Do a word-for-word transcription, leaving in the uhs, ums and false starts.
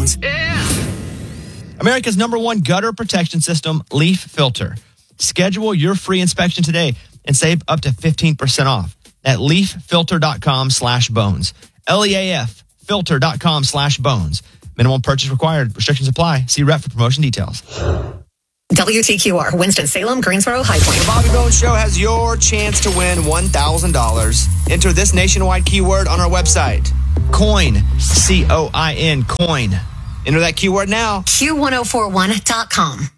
Bones. America's number one gutter protection system, Leaf Filter. Schedule your free inspection today and save up to fifteen percent off at leaffilter.com slash bones. L E A F filter.com slash bones. Minimum purchase required. Restrictions apply. See rep for promotion details. W T Q R, Winston-Salem, Greensboro, High Point. The Bobby Bones Show has your chance to win one thousand dollars. Enter this nationwide keyword on our website. Coin. C O I N. Coin. Enter that keyword now. Q ten forty-one dot com.